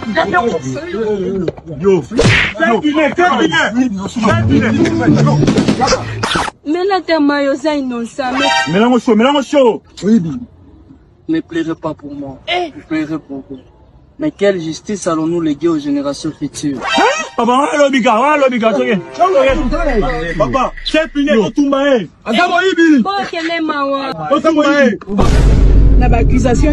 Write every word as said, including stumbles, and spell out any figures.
Yo. Mais là, t'es maillot, innocent. Mélange chaud, mélange chaud. Oui. Ne pleurez pas pour moi. Ne pleurez pour vous. Mais quelle justice allons-nous léguer aux générations futures? Papa, allô, Biga, allô, Biga, papa, c'est fini, on tombe. Bon, quel est ma On tombe. L'accusation